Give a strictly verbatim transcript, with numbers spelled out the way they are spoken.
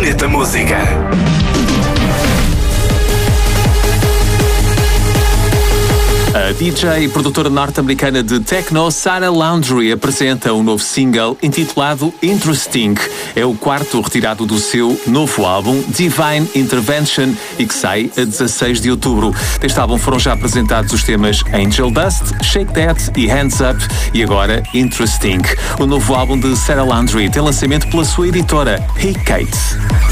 Planeta Música. A D J e produtora norte-americana de techno Sarah Laundry apresenta um novo single intitulado Interesting. É o quarto retirado do seu novo álbum Divine Intervention e que sai a dezasseis de outubro. Deste álbum foram já apresentados os temas Angel Dust, Shake That e Hands Up e agora Interesting. O novo álbum de Sarah Laundry tem lançamento pela sua editora Hey Kate.